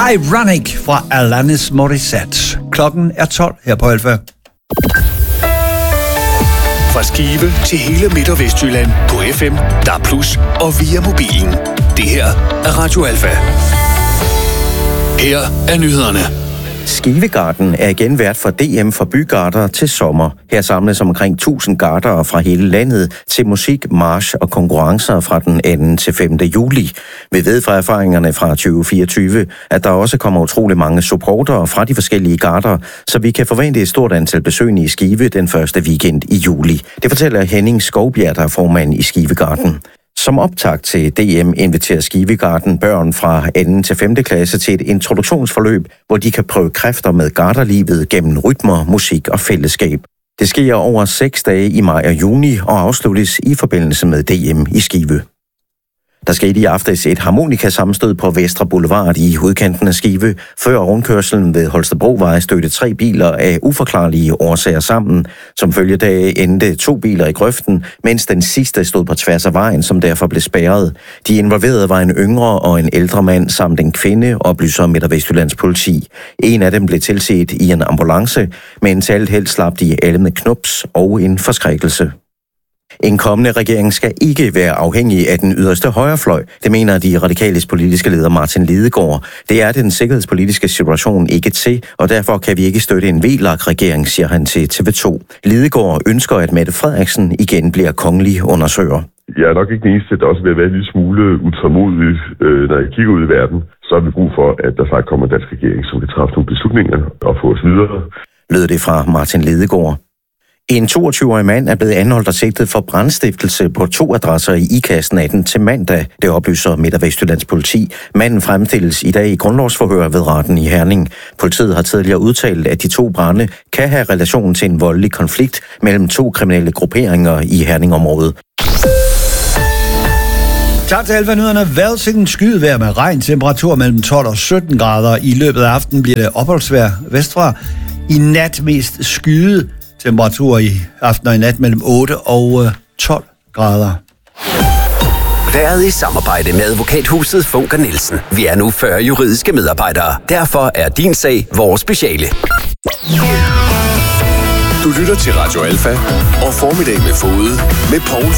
Ironic fra Alanis Morissette. Klokken er 12 her på Alfa. Fra Skive til hele Midt- og Vestjylland på FM, DAB+ og via mobilen. Det her er Radio Alfa. Her er nyhederne. Skivegarden er igen vært for DM for bygarder til sommer. Her samles omkring 1000 gardere fra hele landet til musik, march og konkurrencer fra den 2. til 5. juli. Vi ved fra erfaringerne fra 2024, at der også kommer utrolig mange supportere fra de forskellige garder, så vi kan forvente et stort antal besøgende i Skive den første weekend i juli. Det fortæller Henning Skovbjerg, der er formand i Skivegarden. Som optakt til DM inviterer Skivegarden børn fra 2. til 5. klasse til et introduktionsforløb, hvor de kan prøve kræfter med garderlivet gennem rytmer, musik og fællesskab. Det sker over 6 dage i maj og juni og afsluttes i forbindelse med DM i Skive. Der skete i aftes et harmonikasammenstød på Vestre Boulevard i udkanten af Skive. Før rundkørslen ved Holstebrovej stødte 3 biler af uforklarlige årsager sammen. Som følge deraf endte 2 biler i grøften, mens den sidste stod på tværs af vejen, som derfor blev spærret. De involverede var en yngre og en ældre mand samt en kvinde, oplyser Midt- og Vestjyllands politi. En af dem blev tilset i en ambulance, men til alt held slap de alle med knups og en forskrækkelse. En kommende regering skal ikke være afhængig af den yderste højrefløj, det mener de radikales politiske leder Martin Lidegaard. Det er den sikkerhedspolitiske situation ikke til, og derfor kan vi ikke støtte en VLAK-regering, siger han til TV2. Lidegaard ønsker, at Mette Frederiksen igen bliver kongelig undersøger. Jeg er nok ikke den eneste, der også vil være en lille smule utålmodig, når jeg kigger ud i verden. Så har vi brug for, at der faktisk kommer en dansk regering, som kan træffe nogle beslutninger og få os videre. Lød det fra Martin Lidegaard. En 22-årig mand er blevet anholdt og sigtet for brandstiftelse på 2 adresser i Ikast natten til mandag, det oplyser Midt- og Vestjyllands politi. Manden fremstilles i dag i grundlovsforhør ved retten i Herning. Politiet har tidligere udtalt, at de 2 brande kan have relation til en voldelig konflikt mellem 2 kriminelle grupperinger i Herningområdet. Tak til Alfa-nyhederne. Vejrudsigten skydevejr med regn, temperatur mellem 12 og 17 grader. I løbet af aftenen bliver det opholdsvejr vestfra. I nat mest skyet. Temperatur i aften og i nat mellem 8 og 12 grader. Været i samarbejde med advokathuset Funker Nielsen. Vi er nu 40 juridiske medarbejdere. Derfor er din sag vores speciale. Du lytter til Radio Alfa og Formiddag med Fode med Poul